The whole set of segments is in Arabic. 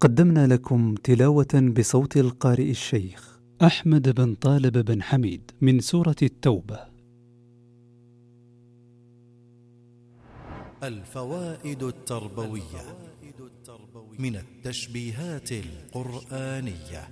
قدمنا لكم تلاوة بصوت القارئ الشيخ أحمد بن طالب بن حميد من سورة التوبة. الفوائد التربوية من التشبيهات القرآنية.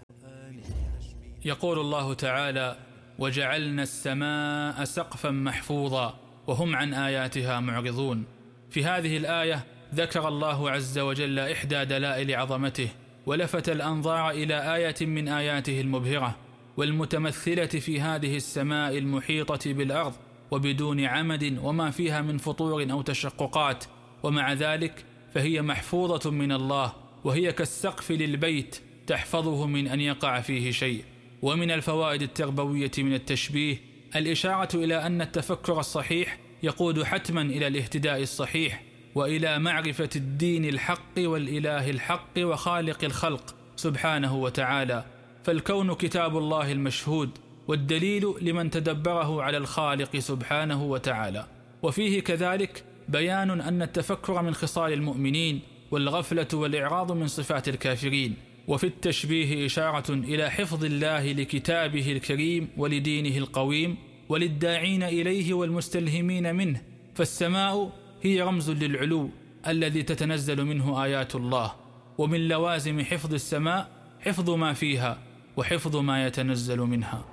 يقول الله تعالى: وجعلنا السماء سقفا محفوظا وهم عن آياتها معرضون. في هذه الآية ذكر الله عز وجل إحدى دلائل عظمته، ولفت الأنظار إلى آية من آياته المبهرة والمتمثلة في هذه السماء المحيطة بالأرض وبدون عمد وما فيها من فطور أو تشققات، ومع ذلك فهي محفوظة من الله، وهي كالسقف للبيت تحفظه من أن يقع فيه شيء. ومن الفوائد التربوية من التشبيه الإشارة إلى أن التفكر الصحيح يقود حتما إلى الاهتداء الصحيح وإلى معرفة الدين الحق والإله الحق وخالق الخلق سبحانه وتعالى، فالكون كتاب الله المشهود والدليل لمن تدبره على الخالق سبحانه وتعالى. وفيه كذلك بيان أن التفكر من خصال المؤمنين والغفلة والإعراض من صفات الكافرين. وفي التشبيه إشارة إلى حفظ الله لكتابه الكريم ولدينه القويم وللداعين إليه والمستلهمين منه، فالسماء هي رمز للعلو الذي تتنزل منه آيات الله، ومن لوازم حفظ السماء حفظ ما فيها وحفظ ما يتنزل منها.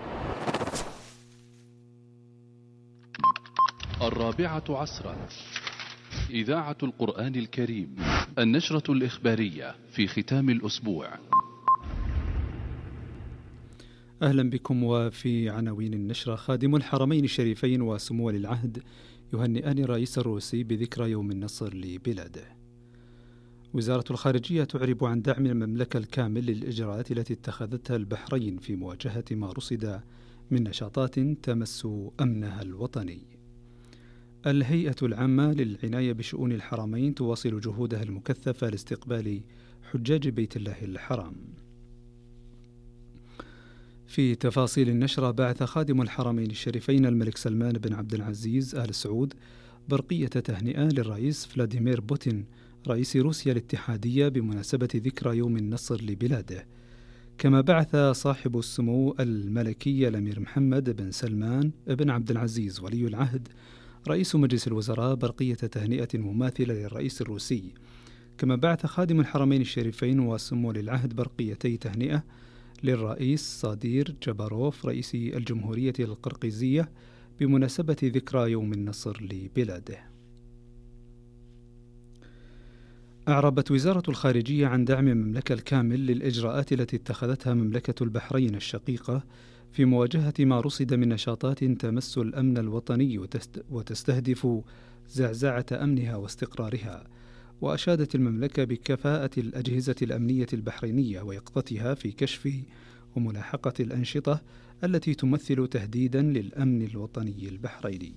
4 إذاعة القرآن الكريم، النشرة الإخبارية في ختام الأسبوع. أهلا بكم. وفي عناوين النشرة: خادم الحرمين الشريفين وسمو ولي العهد يهنئان الرئيس الروسي بذكرى يوم النصر لبلاده. وزارة الخارجية تعرب عن دعم المملكة الكامل للإجراءات التي اتخذتها البحرين في مواجهة ما رصد من نشاطات تمس أمنها الوطني. الهيئة العامة للعناية بشؤون الحرمين تواصل جهودها المكثفة لاستقبال حجاج بيت الله الحرام. في تفاصيل النشرة: بعث خادم الحرمين الشريفين الملك سلمان بن عبد العزيز آل سعود برقية تهنئة للرئيس فلاديمير بوتين رئيس روسيا الاتحادية بمناسبة ذكرى يوم النصر لبلاده. كما بعث صاحب السمو الملكي الأمير محمد بن سلمان بن عبد العزيز ولي العهد رئيس مجلس الوزراء برقية تهنئة مماثلة للرئيس الروسي. كما بعث خادم الحرمين الشريفين وسمو ولي العهد برقيتي تهنئة للرئيس صادير جباروف رئيس الجمهورية القرقيزية بمناسبة ذكرى يوم النصر لبلاده. أعربت وزارة الخارجية عن دعم المملكة الكامل للإجراءات التي اتخذتها مملكة البحرين الشقيقة في مواجهة ما رصد من نشاطات تمس الأمن الوطني وتستهدف زعزعة أمنها واستقرارها. وأشادت المملكة بكفاءة الأجهزة الأمنية البحرينية ويقظتها في كشف وملاحقة الأنشطة التي تمثل تهديدا للأمن الوطني البحريني.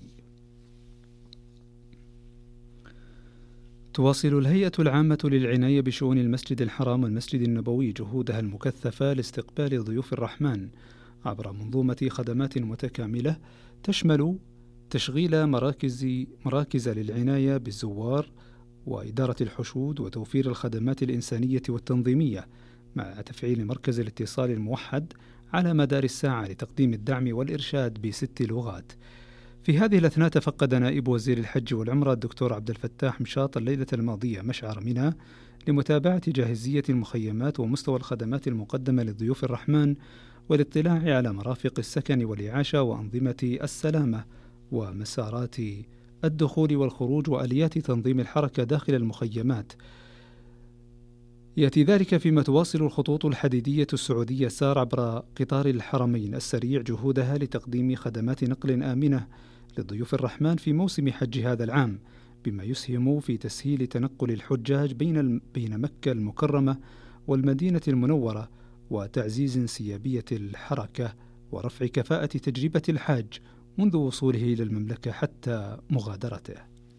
تواصل الهيئة العامة للعناية بشؤون المسجد الحرام والمسجد النبوي جهودها المكثفة لاستقبال ضيوف الرحمن عبر منظومة خدمات متكاملة تشمل تشغيل مراكز للعناية بالزوار وإدارة الحشود وتوفير الخدمات الإنسانية والتنظيمية، مع تفعيل مركز الاتصال الموحد على مدار الساعة لتقديم الدعم والإرشاد ب6 لغات. في هذه الأثناء تفقد نائب وزير الحج والعمرة الدكتور عبد الفتاح مشاط الليلة الماضية مشعر منى لمتابعة جاهزية المخيمات ومستوى الخدمات المقدمة لضيوف الرحمن والاطلاع على مرافق السكن والإعاشة وأنظمة السلامة ومسارات الدخول والخروج وآليات تنظيم الحركة داخل المخيمات. يأتي ذلك فيما تواصل الخطوط الحديدية السعودية السار عبر قطار الحرمين السريع جهودها لتقديم خدمات نقل آمنة لضيوف الرحمن في موسم حج هذا العام، بما يسهم في تسهيل تنقل الحجاج بين مكة المكرمة والمدينة المنورة وتعزيز انسيابية الحركة ورفع كفاءة تجربة الحاج منذ وصوله إلى المملكة حتى مغادرته.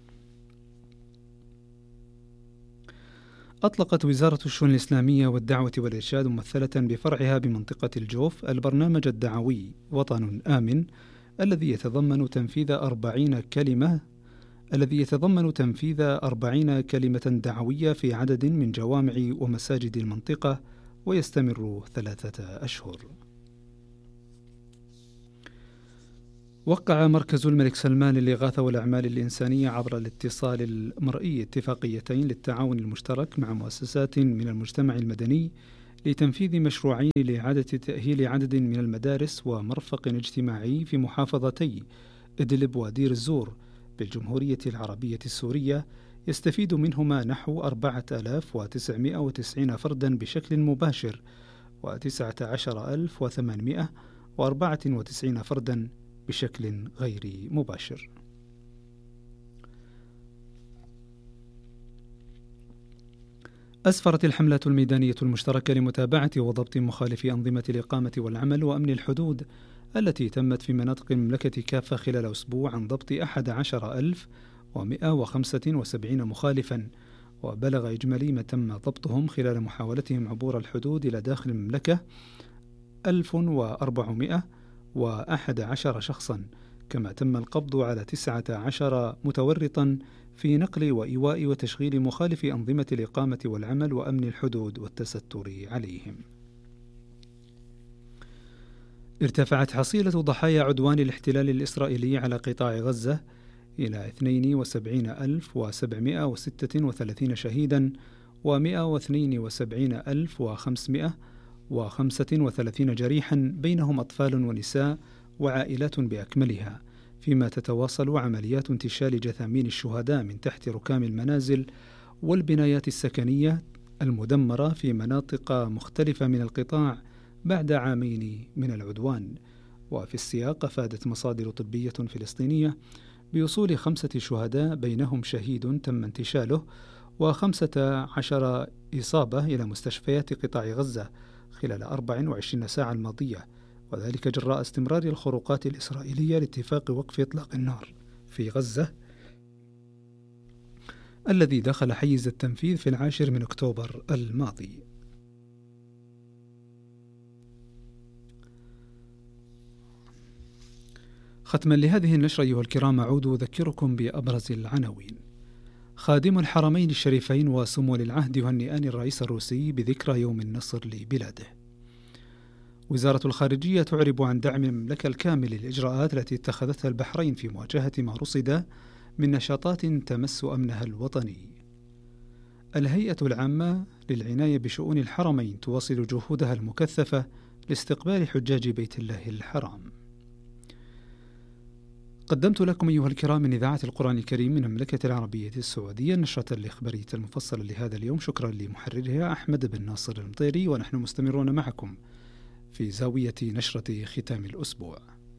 أطلقت وزارة الشؤون الإسلامية والدعوة والإرشاد ممثلة بفرعها بمنطقة الجوف البرنامج الدعوي وطن آمن الذي يتضمن تنفيذ 40 كلمة الذي يتضمن تنفيذ 40 كلمة دعوية في عدد من جوامع ومساجد المنطقة، ويستمر 3 أشهر. وقع مركز الملك سلمان للإغاثة والأعمال الإنسانية عبر الاتصال المرئي اتفاقيتين للتعاون المشترك مع مؤسسات من المجتمع المدني لتنفيذ مشروعين لإعادة تأهيل عدد من المدارس ومرفق اجتماعي في محافظتي إدلب ودير الزور بالجمهورية العربية السورية، يستفيد منهما نحو 4990 فردا بشكل مباشر و19894 فردا بشكل غير مباشر. أسفرت الحملة الميدانية المشتركة لمتابعة وضبط مخالفي أنظمة الإقامة والعمل وأمن الحدود التي تمت في مناطق المملكة كافة خلال أسبوع عن ضبط 11175 مخالفا، وبلغ إجمالي ما تم ضبطهم خلال محاولتهم عبور الحدود إلى داخل المملكة 1411 شخصا، كما تم القبض على 19 متورطا في نقل وإيواء وتشغيل مخالفي أنظمة الإقامة والعمل وأمن الحدود والتستر عليهم. ارتفعت حصيلة ضحايا عدوان الاحتلال الإسرائيلي على قطاع غزة إلى 72736 شهيدا و172,535 جريحا، بينهم أطفال ونساء وعائلات بأكملها، فيما تتواصل عمليات انتشال جثامين الشهداء من تحت ركام المنازل والبنايات السكنية المدمرة في مناطق مختلفة من القطاع بعد عامين من العدوان. وفي السياق أفادت مصادر طبية فلسطينية بوصول 5 شهداء بينهم شهيد تم انتشاله و15 إصابة إلى مستشفيات قطاع غزة خلال 24 ساعة الماضية، وذلك جراء استمرار الخروقات الإسرائيلية لاتفاق وقف إطلاق النار في غزة الذي دخل حيز التنفيذ في 10 أكتوبر الماضي. ختما لهذه النشرة أيها الكرام، أعود أذكركم بأبرز العناوين. خادم الحرمين الشريفين وسمو العهد يهنئان الرئيس الروسي بذكرى يوم النصر لبلاده. وزارة الخارجية تعرب عن دعم المملكة الكامل للإجراءات التي اتخذتها البحرين في مواجهة ما رصد من نشاطات تمس أمنها الوطني. الهيئة العامة للعناية بشؤون الحرمين تواصل جهودها المكثفة لاستقبال حجاج بيت الله الحرام. قدمت لكم أيها الكرام من إذاعة القرآن الكريم من المملكة العربية السعودية النشرة الإخبارية المفصلة لهذا اليوم، شكرا لمحررها أحمد بن ناصر المطيري، ونحن مستمرون معكم في زاوية نشرة ختام الأسبوع.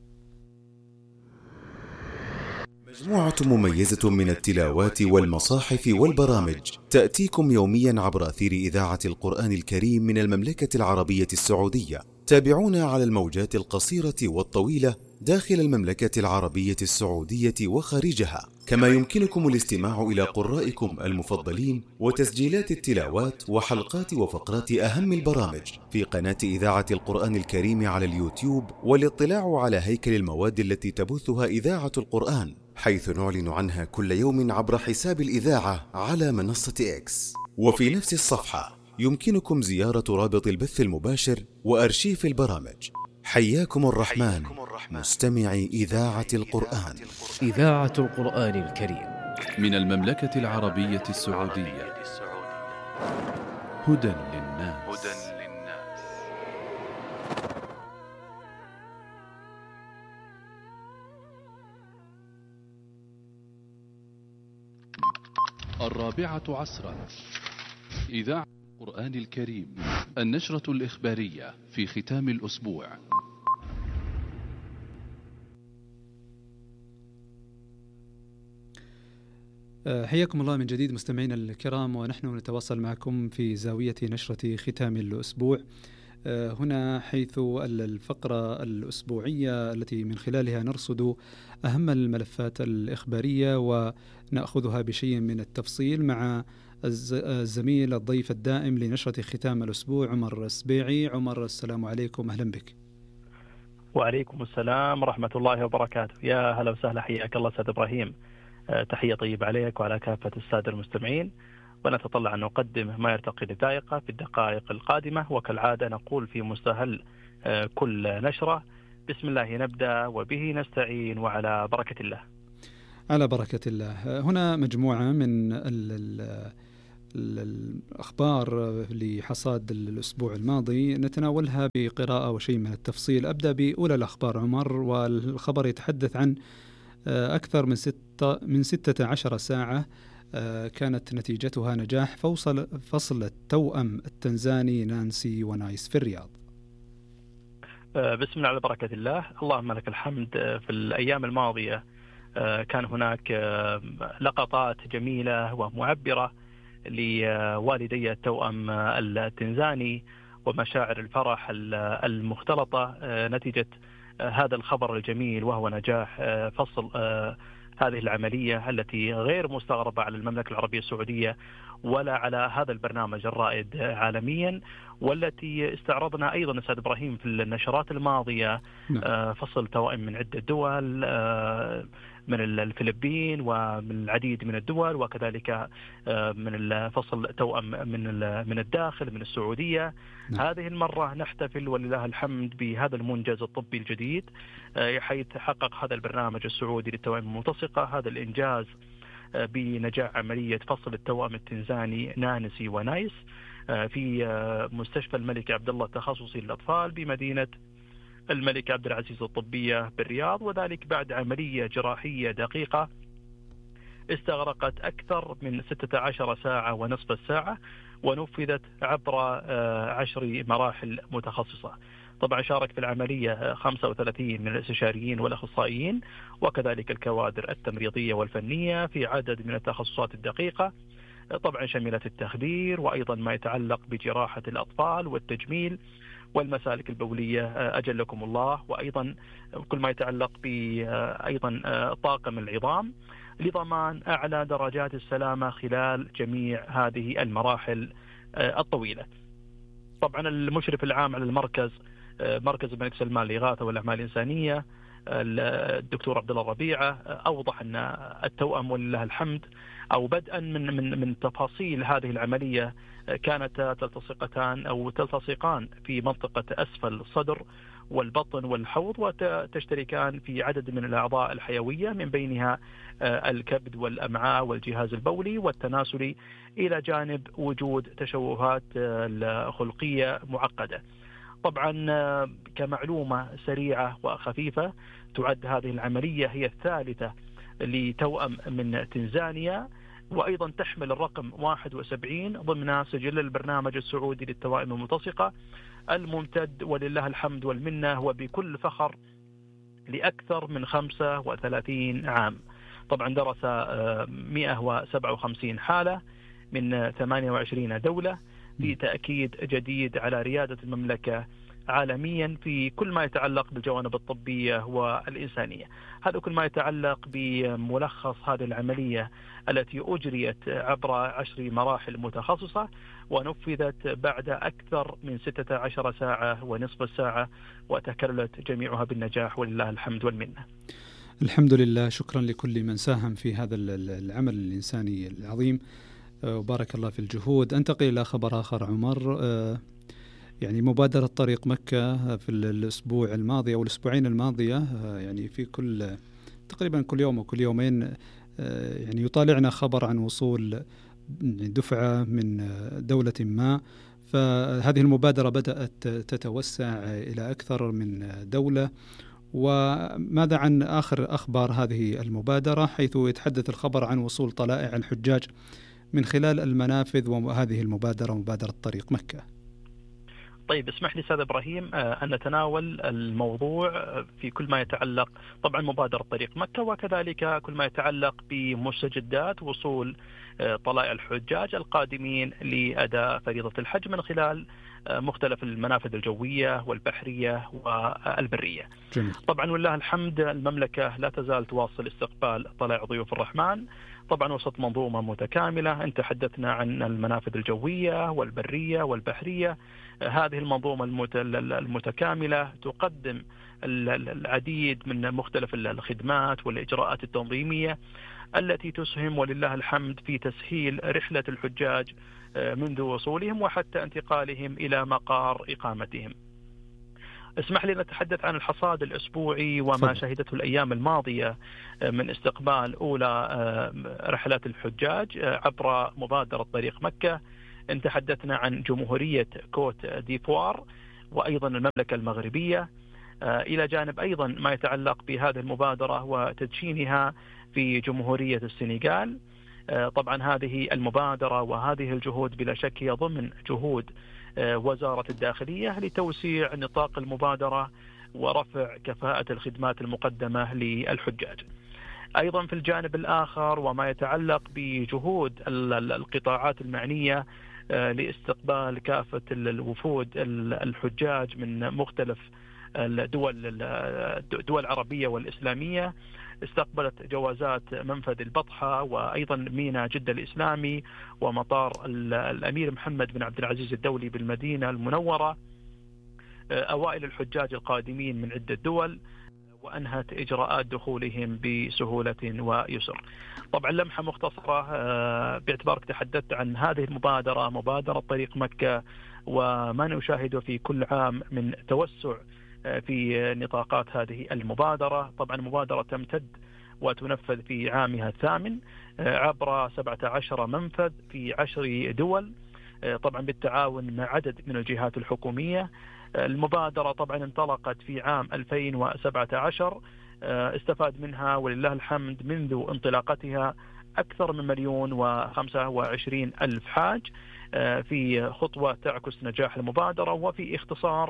مجموعة مميزة من التلاوات والمصاحف والبرامج تأتيكم يوميا عبر أثير إذاعة القرآن الكريم من المملكة العربية السعودية. تابعونا على الموجات القصيرة والطويلة داخل المملكة العربية السعودية وخارجها، كما يمكنكم الاستماع إلى قرائكم المفضلين وتسجيلات التلاوات وحلقات وفقرات أهم البرامج في قناة إذاعة القرآن الكريم على اليوتيوب، والاطلاع على هيكل المواد التي تبثها إذاعة القرآن، حيث نعلن عنها كل يوم عبر حساب الإذاعة على منصة إكس. وفي نفس الصفحة يمكنكم زيارة رابط البث المباشر وأرشيف البرامج. حياكم الرحمن مستمعي إذاعة القرآن. إذاعة القرآن الكريم من المملكة العربية السعودية. هدى للناس. الرابعة عصرا. إذاعة القرآن الكريم، النشرة الإخبارية في ختام الأسبوع. حياكم الله من جديد مستمعينا الكرام، ونحن نتواصل معكم في زاوية نشرة ختام الأسبوع هنا، حيث الفقرة الأسبوعية التي من خلالها نرصد أهم الملفات الإخبارية ونأخذها بشيء من التفصيل مع الزميل الضيف الدائم لنشرة ختام الأسبوع عمر السبيعي. عمر، السلام عليكم، أهلا بك. وعليكم السلام ورحمة الله وبركاته. يا هلا وسهلا، حياك الله أستاذ إبراهيم. تحية طيبة عليك وعلى كافة السادة المستمعين، ونتطلع أن نقدم ما يرتقي للذائقة في الدقائق القادمة، وكالعادة نقول في مستهل كل نشرة: بسم الله نبدأ وبه نستعين وعلى بركة الله. على بركة الله. هنا مجموعة من الأخبار لحصاد الأسبوع الماضي نتناولها بقراءة وشيء من التفصيل. أبدأ بأولى الأخبار عمر، والخبر يتحدث عن أكثر من 16 ساعة كانت نتيجتها نجاح فصل التوأم التنزاني نانسي ونايس في الرياض. بسم الله على بركة الله. اللهم لك الحمد. في الأيام الماضية كان هناك لقطات جميلة ومعبرة لوالدي التوأم التنزاني، ومشاعر الفرح المختلطة نتيجة هذا الخبر الجميل، وهو نجاح فصل هذه العملية التي غير مستغربة على المملكة العربية السعودية ولا على هذا البرنامج الرائد عالميا، والتي استعرضنا أيضا أستاذ إبراهيم في النشرات الماضية. فصل توائم من عدة دول، من الفلبين ومن العديد من الدول، وكذلك من فصل توأم من الداخل من السعودية. هذه المرة نحتفل ولله الحمد بهذا المنجز الطبي الجديد، حيث حقق هذا البرنامج السعودي للتوائم الملتصقة هذا الإنجاز بنجاح عملية فصل التوأم التنزاني نانسي ونايس في مستشفى الملك عبد الله التخصصي للأطفال بمدينة الملك عبد العزيز الطبية بالرياض، وذلك بعد عملية جراحية دقيقة استغرقت أكثر من 16 ساعة ونصف الساعة، ونفذت عبر 10 مراحل متخصصة. طبعا شارك في العملية 35 من الاستشاريين والأخصائيين، وكذلك الكوادر التمريضية والفنية في عدد من التخصصات الدقيقة، طبعا شملت التخدير وأيضا ما يتعلق بجراحة الأطفال والتجميل والمسالك البولية أجلكم الله، وأيضا كل ما يتعلق بأيضا طاقم العظام لضمان أعلى درجات السلامة خلال جميع هذه المراحل الطويلة. طبعا المشرف العام على المركز، مركز الملك سلمان للإغاثة والأعمال الإنسانية، الدكتور عبد الله الربيعة، أوضح أن التوأم ولله الحمد أو بدءا من تفاصيل هذه العملية كانتا تلتصقان في منطقة أسفل الصدر والبطن والحوض، وتشتركان في عدد من الأعضاء الحيوية من بينها الكبد والأمعاء والجهاز البولي والتناسلي، إلى جانب وجود تشوهات خلقية معقدة. طبعا كمعلومة سريعة وخفيفة، تعد هذه العملية هي الثالثة لتوأم من تنزانيا، وأيضا تحمل الرقم 71 ضمن سجل البرنامج السعودي للتوائم الملتصقة الممتد ولله الحمد والمنة وبكل فخر لأكثر من 35 عام. طبعا درس 157 حالة من 28 دولة في تأكيد جديد على ريادة المملكة عالميا في كل ما يتعلق بالجوانب الطبية والإنسانية. هذا كل ما يتعلق بملخص هذه العملية التي أجريت عبر 10 مراحل متخصصة، ونفذت بعد أكثر من 16 ساعة ونصف الساعة، وتكللت جميعها بالنجاح ولله الحمد والمنة. الحمد لله. شكرا لكل من ساهم في هذا العمل الإنساني العظيم، وبارك الله في الجهود. أنتقل إلى خبر آخر عمر، يعني مبادرة طريق مكة في الأسبوع الماضي أو الأسبوعين الماضية، يعني في تقريبا كل يوم أو كل يومين يعني يطالعنا خبر عن وصول دفعة من دولة ما، فهذه المبادرة بدأت تتوسع إلى أكثر من دولة. وماذا عن آخر أخبار هذه المبادرة، حيث يتحدث الخبر عن وصول طلائع الحجاج من خلال المنافذ، وهذه المبادرة مبادرة طريق مكة. طيب اسمح لي أستاذ إبراهيم أن نتناول الموضوع في كل ما يتعلق طبعا مبادرة طريق مكة، وكذلك كل ما يتعلق بمستجدات وصول طلائع الحجاج القادمين لأداء فريضة الحج من خلال مختلف المنافذ الجوية والبحرية والبرية. جميل. طبعا ولله الحمد المملكة لا تزال تواصل استقبال طلائع ضيوف الرحمن، طبعا وسط منظومة متكاملة. انت تحدثنا عن المنافذ الجوية والبرية والبحرية. هذه المنظومة المتكاملة تقدم العديد من مختلف الخدمات والإجراءات التنظيمية التي تسهم ولله الحمد في تسهيل رحلة الحجاج منذ وصولهم وحتى انتقالهم إلى مقار إقامتهم. اسمح لي نتحدث عن الحصاد الأسبوعي وما شهدته الأيام الماضية من استقبال أولى رحلات الحجاج عبر مبادرة طريق مكة. إن تحدثنا عن جمهورية كوت ديفوار وأيضا المملكة المغربية، إلى جانب أيضا ما يتعلق بهذه المبادرة وتدشينها في جمهورية السنغال. طبعا هذه المبادرة وهذه الجهود بلا شك هي ضمن جهود وزارة الداخلية لتوسيع نطاق المبادرة ورفع كفاءة الخدمات المقدمة للحجاج. أيضا في الجانب الآخر وما يتعلق بجهود القطاعات المعنية لاستقبال كافة الوفود الحجاج من مختلف الدول العربية والإسلامية، استقبلت جوازات منفذ البطحة وأيضا ميناء جدة الإسلامي ومطار الأمير محمد بن عبد العزيز الدولي بالمدينة المنورة أوائل الحجاج القادمين من عدة دول، وأنهت إجراءات دخولهم بسهولة ويسر. طبعا لمحة مختصرة باعتبارك تحدثت عن هذه المبادرة، مبادرة طريق مكة، وما نشاهده في كل عام من توسع في نطاقات هذه المبادرة. طبعا المبادرة تمتد وتنفذ في عامها الثامن عبر 17 منفذ في 10 دول، طبعا بالتعاون مع عدد من الجهات الحكومية. المبادرة طبعا انطلقت في عام 2017، استفاد منها ولله الحمد منذ انطلاقتها أكثر من 1,025,000 حاج، في خطوة تعكس نجاح المبادرة وفي اختصار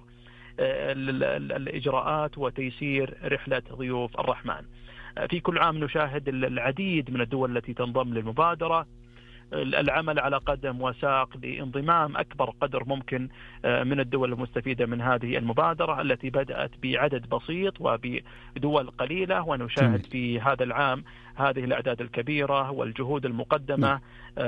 الإجراءات وتيسير رحلة ضيوف الرحمن. في كل عام نشاهد العديد من الدول التي تنضم للمبادرة العمل على قدم وساق لانضمام أكبر قدر ممكن من الدول المستفيدة من هذه المبادرة التي بدأت بعدد بسيط وبدول قليلة، ونشاهد في هذا العام هذه الأعداد الكبيرة والجهود المقدمة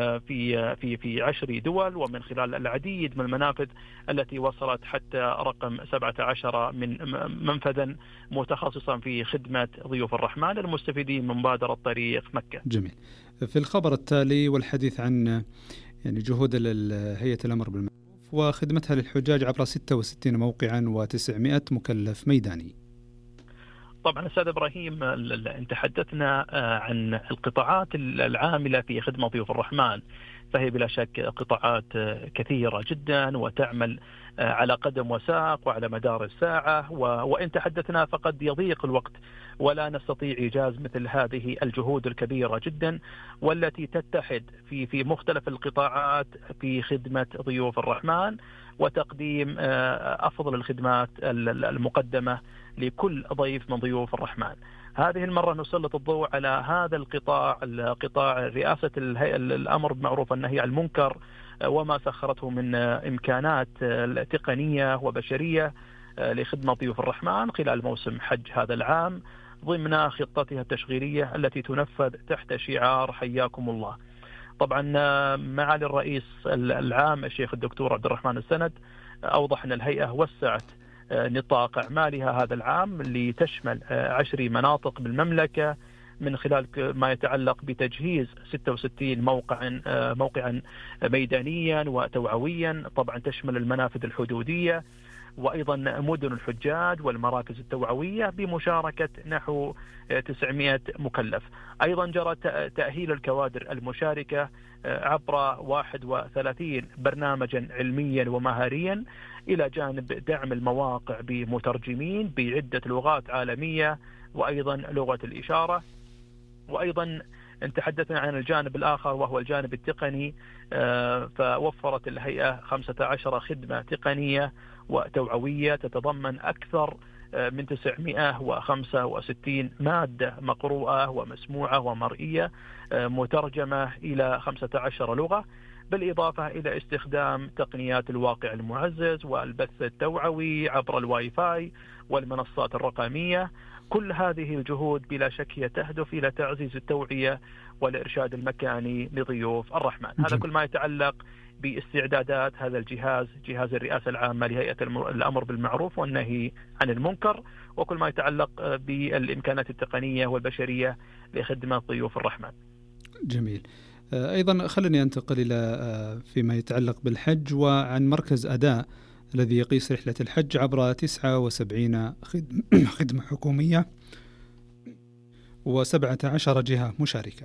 في 10 دول، ومن خلال العديد من المنافذ التي وصلت حتى رقم 17 من منفذا متخصصا في خدمة ضيوف الرحمن المستفيدين من مبادرة طريق مكة. جميل. في الخبر التالي والحديث عن جهود هيئة الأمر بالمعروف وخدمتها للحجاج عبر 66 موقعا و900 مكلف ميداني. طبعا أستاذ إبراهيم، إن تحدثنا عن القطاعات العاملة في خدمة ضيوف الرحمن فهي بلا شك قطاعات كثيرة جدا وتعمل على قدم وساق وعلى مدار الساعة، وإن تحدثنا فقد يضيق الوقت ولا نستطيع إيجاز مثل هذه الجهود الكبيرة جدا والتي تتحد في مختلف القطاعات في خدمة ضيوف الرحمن وتقديم أفضل الخدمات المقدمة لكل ضيف من ضيوف الرحمن. هذه المرة نسلط الضوء على هذا القطاع رئاسة الأمر بالمعروف والنهي عن المنكر وما سخرته من إمكانات تقنية وبشرية لخدمة ضيوف الرحمن خلال موسم حج هذا العام ضمن خطتها التشغيلية التي تنفذ تحت شعار حياكم الله. طبعا معالي الرئيس العام الشيخ الدكتور عبد الرحمن السند أوضح أن الهيئة وسعت نطاق أعمالها هذا العام لتشمل 10 مناطق بالمملكة من خلال ما يتعلق بتجهيز 66 موقعا ميدانيا وتوعويا، طبعا تشمل المنافذ الحدودية وأيضا مدن الحجاج والمراكز التوعوية بمشاركة نحو 900 مكلف. أيضا جرى تأهيل الكوادر المشاركة عبر 31 برنامجا علميا ومهاريا إلى جانب دعم المواقع بمترجمين بعدة لغات عالمية وأيضا لغة الإشارة. وأيضا إن تحدثنا عن الجانب الآخر وهو الجانب التقني، فوفرت الهيئة 15 خدمة تقنية وتوعوية تتضمن أكثر من 965 مادة مقروءة ومسموعة ومرئية مترجمة إلى 15 لغة، بالإضافة إلى استخدام تقنيات الواقع المعزز والبث التوعوي عبر الواي فاي والمنصات الرقمية. كل هذه الجهود بلا شك هي تهدف إلى تعزيز التوعية والإرشاد المكاني لضيوف الرحمن. هذا كل ما يتعلق باستعدادات هذا الجهاز، جهاز الرئاسة العامة لهيئة الأمر بالمعروف والنهي عن المنكر، وكل ما يتعلق بالإمكانات التقنية والبشرية لخدمة ضيوف الرحمن. جميل. أيضا خلني أنتقل إلى فيما يتعلق بالحج وعن مركز أداء الذي يقيس رحلة الحج عبر 79 خدمة حكومية و17 جهة مشاركة.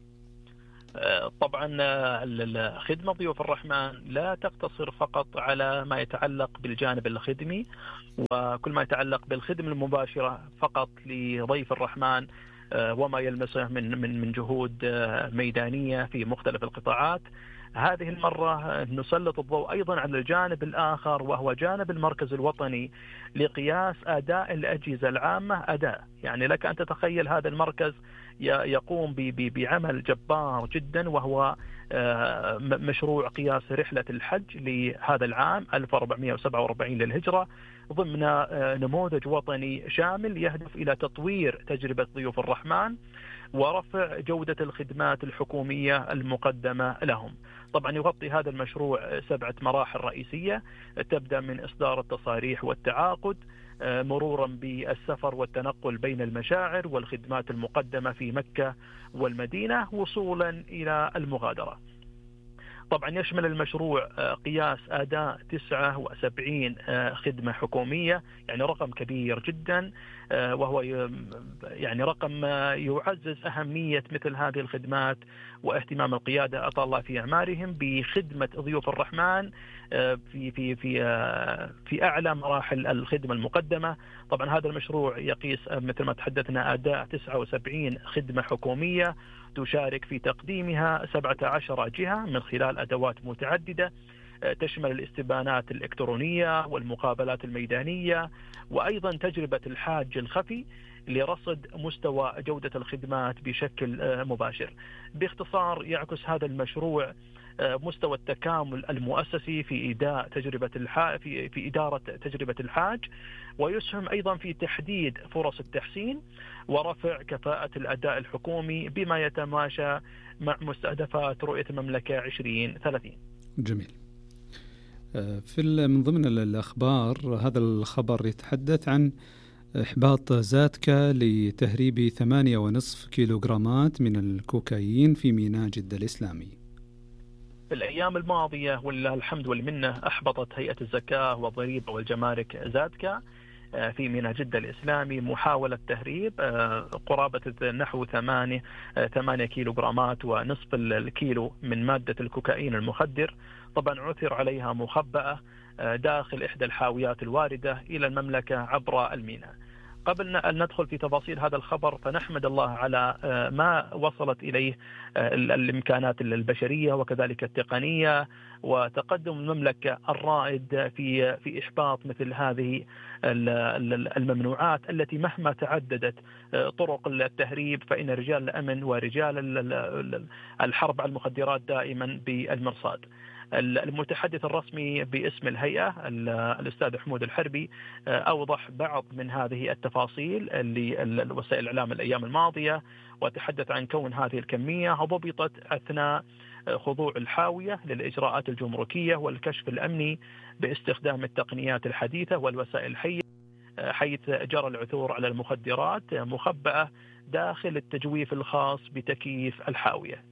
طبعا خدمة ضيوف الرحمن لا تقتصر فقط على ما يتعلق بالجانب الخدمي وكل ما يتعلق بالخدمة المباشرة فقط لضيف الرحمن وما يلمسه من جهود ميدانية في مختلف القطاعات. هذه المرة نسلط الضوء أيضا على الجانب الآخر وهو جانب المركز الوطني لقياس أداء الأجهزة العامة أداء. يعني لك أن تتخيل هذا المركز يقوم بعمل جبار جدا وهو مشروع قياس رحلة الحج لهذا العام 1447 للهجرة ضمن نموذج وطني شامل يهدف إلى تطوير تجربة ضيوف الرحمن ورفع جودة الخدمات الحكومية المقدمة لهم. طبعا يغطي هذا المشروع 7 مراحل رئيسية تبدأ من إصدار التصاريح والتعاقد مرورا بالسفر والتنقل بين المشاعر والخدمات المقدمة في مكة والمدينة وصولا إلى المغادرة. طبعا يشمل المشروع قياس أداء 79 خدمة حكومية، يعني رقم كبير جدا، وهو يعني رقم يعزز أهمية مثل هذه الخدمات واهتمام القيادة أطال الله في أعمارهم بخدمة ضيوف الرحمن في في في في أعلى مراحل الخدمة المقدمة. طبعا هذا المشروع يقيس مثل ما تحدثنا أداء 79 خدمة حكومية تشارك في تقديمها 17 جهة من خلال أدوات متعددة تشمل الاستبانات الإلكترونية والمقابلات الميدانية وأيضا تجربة الحاج الخفي لرصد مستوى جودة الخدمات بشكل مباشر. باختصار يعكس هذا المشروع مستوى التكامل المؤسسي في إدارة تجربة الحاج، ويسهم أيضا في تحديد فرص التحسين ورفع كفاءة الأداء الحكومي بما يتماشى مع مستهدفات رؤية المملكة 2030. جميل. من ضمن الأخبار هذا الخبر يتحدث عن إحباط زاتكا لتهريب 8.5 كيلوغرامات من الكوكايين في ميناء جدة الإسلامي. في الأيام الماضية ولله الحمد والمنة أحبطت هيئة الزكاة والضريبة والجمارك زاتكا في ميناء جدة الإسلامي محاولة تهريب قرابة نحو 8 كيلوغرامات ونصف الكيلو من مادة الكوكايين المخدر. طبعا عثر عليها مخبأة داخل إحدى الحاويات الواردة إلى المملكة عبر الميناء. قبل أن ندخل في تفاصيل هذا الخبر فنحمد الله على ما وصلت إليه الإمكانات البشرية وكذلك التقنية وتقدم المملكة الرائد في إحباط مثل هذه الممنوعات التي مهما تعددت طرق التهريب فإن رجال الأمن ورجال الحرب على المخدرات دائما بالمرصاد. المتحدث الرسمي باسم الهيئة الأستاذ حمود الحربي أوضح بعض من هذه التفاصيل لوسائل الإعلام الأيام الماضية وتحدث عن كون هذه الكمية ضبطت أثناء خضوع الحاوية للإجراءات الجمركية والكشف الأمني باستخدام التقنيات الحديثة والوسائل الحية، حيث جرى العثور على المخدرات مخبأة داخل التجويف الخاص بتكييف الحاوية.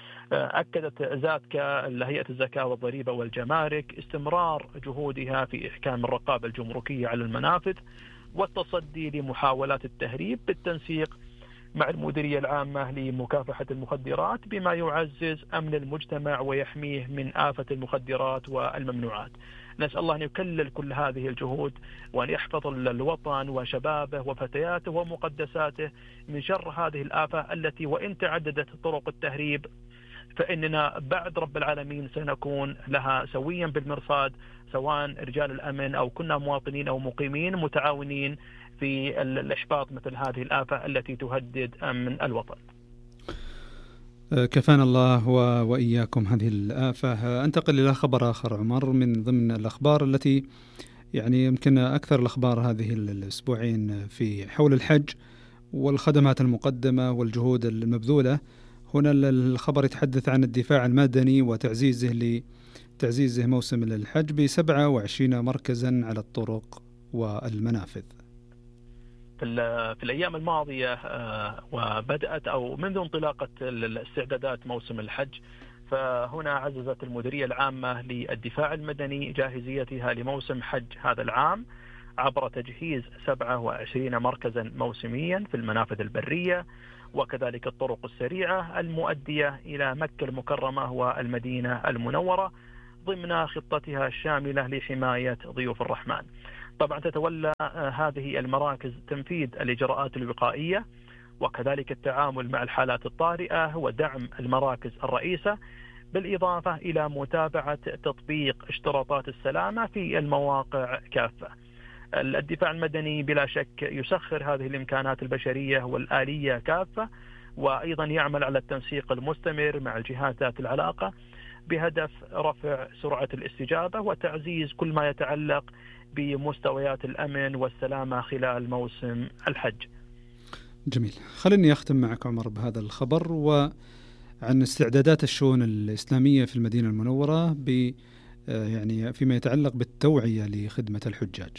أكدت زاتكا هيئة الزكاة والضريبة والجمارك استمرار جهودها في إحكام الرقابة الجمركية على المنافذ والتصدي لمحاولات التهريب بالتنسيق مع المديرية العامة لمكافحة المخدرات بما يعزز أمن المجتمع ويحميه من آفة المخدرات والممنوعات. نسأل الله أن يكلل كل هذه الجهود وأن يحفظ الوطن وشبابه وفتياته ومقدساته من شر هذه الآفة التي وإن تعددت طرق التهريب فإننا بعد رب العالمين سنكون لها سويا بالمرصاد، سواء رجال الأمن أو كنا مواطنين أو مقيمين متعاونين في الإحباط مثل هذه الآفة التي تهدد أمن الوطن. كفانا الله وإياكم هذه الآفة. أنتقل إلى خبر آخر عمر من ضمن الأخبار التي يعني يمكن أكثر الأخبار هذه الأسبوعين في حول الحج والخدمات المقدمة والجهود المبذولة. هنا الخبر يتحدث عن الدفاع المدني وتعزيزه تعزيز موسم الحج ب27 مركزا على الطرق والمنافذ. في الأيام الماضية وبدأت أو منذ انطلاقة الاستعدادات موسم الحج، فهنا عززت المديرية العامة للدفاع المدني جاهزيتها لموسم حج هذا العام عبر تجهيز 27 مركزا موسميا في المنافذ البرية وكذلك الطرق السريعة المؤدية إلى مكة المكرمة والمدينة المنورة ضمن خطتها الشاملة لحماية ضيوف الرحمن. طبعا تتولى هذه المراكز تنفيذ الإجراءات الوقائية وكذلك التعامل مع الحالات الطارئة ودعم المراكز الرئيسة، بالإضافة إلى متابعة تطبيق اشتراطات السلامة في المواقع كافة. الدفاع المدني بلا شك يسخر هذه الإمكانات البشرية والآلية كافة، وأيضا يعمل على التنسيق المستمر مع الجهات ذات العلاقة بهدف رفع سرعة الاستجابة وتعزيز كل ما يتعلق بمستويات الأمن والسلامة خلال موسم الحج. جميل. خليني أختم معك عمر بهذا الخبر وعن استعدادات الشؤون الإسلامية في المدينة المنورة يعني فيما يتعلق بالتوعية لخدمة الحجاج.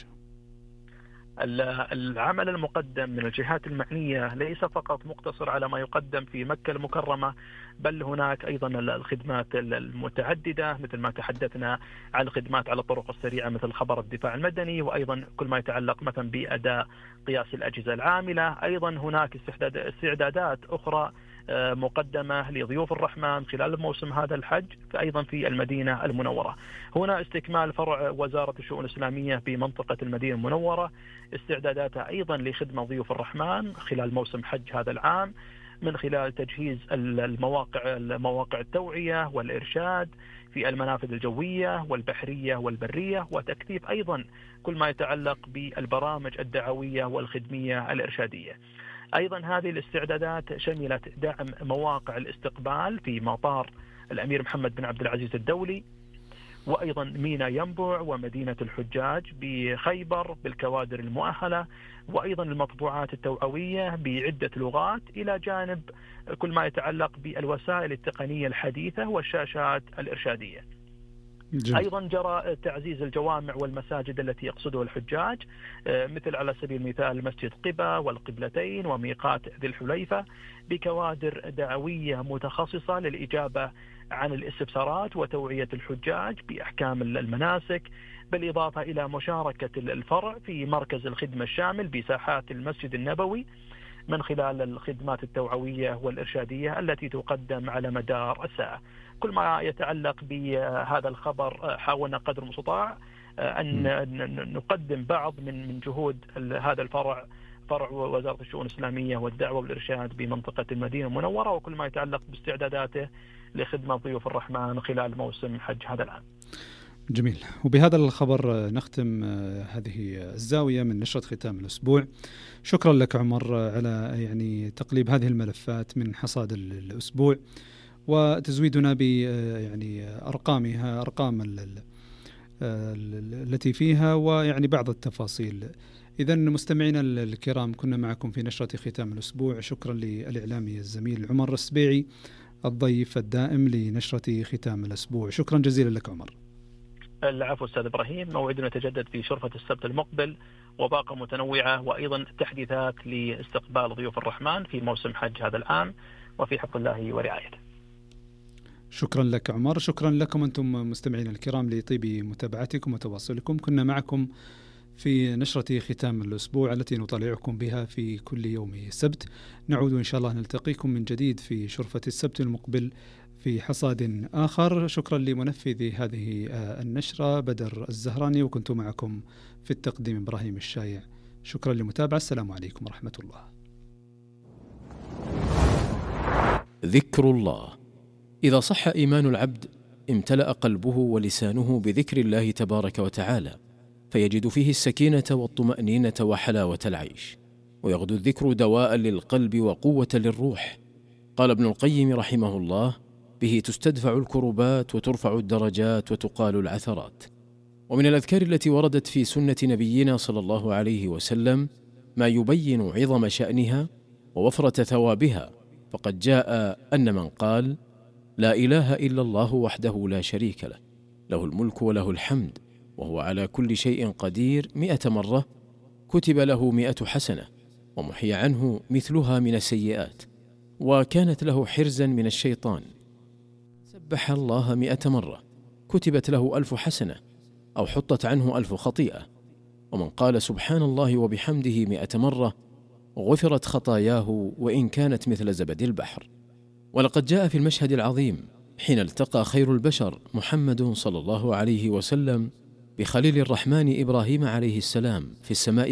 العمل المقدم من الجهات المعنية ليس فقط مقتصر على ما يقدم في مكة المكرمة، بل هناك أيضا الخدمات المتعددة مثل ما تحدثنا عن الخدمات على الطرق السريعة مثل خبر الدفاع المدني، وأيضا كل ما يتعلق مثلا بأداء قياس الأجهزة العاملة. أيضا هناك استعدادات أخرى مقدمة لضيوف الرحمن خلال موسم هذا الحج أيضا في المدينة المنورة. هنا استكمال فرع وزارة الشؤون الإسلامية بمنطقة المدينة المنورة، استعداداتها أيضا لخدمة ضيوف الرحمن خلال موسم حج هذا العام من خلال تجهيز مواقع التوعية والإرشاد في المنافذ الجوية والبحرية والبرية، وتكثيف أيضا كل ما يتعلق بالبرامج الدعوية والخدمية الإرشادية. أيضا هذه الاستعدادات شملت دعم مواقع الاستقبال في مطار الأمير محمد بن عبد العزيز الدولي، وأيضا ميناء ينبع ومدينة الحجاج بخيبر بالكوادر المؤهلة، وأيضا المطبوعات التوعوية بعدة لغات، إلى جانب كل ما يتعلق بالوسائل التقنية الحديثة والشاشات الإرشادية. أيضا جرى تعزيز الجوامع والمساجد التي يقصدها الحجاج، مثل على سبيل المثال مسجد قبة والقبلتين وميقات ذي الحليفة بكوادر دعوية متخصصة للإجابة عن الاستفسارات وتوعية الحجاج بأحكام المناسك، بالإضافة إلى مشاركة الفرع في مركز الخدمة الشامل بساحات المسجد النبوي من خلال الخدمات التوعوية والإرشادية التي تقدم على مدار الساعة. كل ما يتعلق بهذا الخبر حاولنا قدر المستطاع أن نقدم بعض من جهود هذا الفرع، فرع وزارة الشؤون الإسلامية والدعوة والإرشاد بمنطقة المدينة المنورة، وكل ما يتعلق باستعداداته لخدمة ضيوف الرحمن خلال موسم حج هذا العام. جميل. وبهذا الخبر نختم هذه الزاوية من نشرة ختام الأسبوع. شكرا لك عمر على يعني تقليب هذه الملفات من حصاد الأسبوع وتزويدنا ب يعني أرقامها، أرقام التي فيها ويعني بعض التفاصيل. إذا مستمعينا الكرام كنا معكم في نشرة ختام الأسبوع. شكرا للإعلامي الزميل عمر السبيعي الضيف الدائم لنشرة ختام الأسبوع. شكرا جزيلا لك عمر. العفو أستاذ إبراهيم، موعدنا يتجدد في شرفة السبت المقبل وباقة متنوعة وأيضا تحديثات لاستقبال ضيوف الرحمن في موسم حج هذا العام وفي حفظ الله ورعايته. شكرا لك عمر. شكرا لكم أنتم مستمعين الكرام لطيب متابعتكم وتواصلكم. كنا معكم في نشرة ختام الأسبوع التي نطلعكم بها في كل يوم سبت. نعود إن شاء الله نلتقيكم من جديد في شرفة السبت المقبل في حصاد آخر. شكرا لمنفذ هذه النشرة بدر الزهراني، وكنت معكم في التقديم إبراهيم الشايع. شكرا للمتابعة. السلام عليكم ورحمة الله. ذكر الله. إذا صح إيمان العبد امتلأ قلبه ولسانه بذكر الله تبارك وتعالى، فيجد فيه السكينة والطمأنينة وحلاوة العيش، ويغدو الذكر دواء للقلب وقوة للروح. قال ابن القيم رحمه الله: به تستدفع الكربات وترفع الدرجات وتقال العثرات. ومن الأذكار التي وردت في سنة نبينا صلى الله عليه وسلم ما يبين عظم شأنها ووفرة ثوابها، فقد جاء أن من قال: لا إله إلا الله وحده لا شريك له، له الملك وله الحمد وهو على كل شيء قدير 100 مرة كتب له 100 حسنة ومحي عنه مثلها من السيئات، وكانت له حرزا من الشيطان. سبح الله 100 مرة كتبت له 1000 حسنة أو حطت عنه 1000 خطيئة. ومن قال سبحان الله وبحمده 100 مرة غفرت خطاياه وإن كانت مثل زبد البحر. ولقد جاء في المشهد العظيم حين التقى خير البشر محمد صلى الله عليه وسلم بخليل الرحمن إبراهيم عليه السلام في السماء